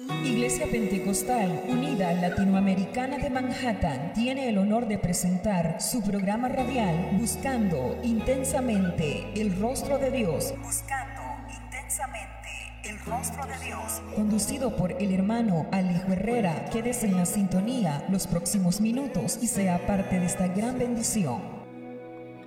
Iglesia Pentecostal Unida Latinoamericana de Manhattan tiene el honor de presentar su programa radial Buscando Intensamente el Rostro de Dios. Buscando Intensamente el Rostro de Dios. Conducido por el hermano Alejo Herrera. Quédese en la sintonía los próximos minutos y sea parte de esta gran bendición.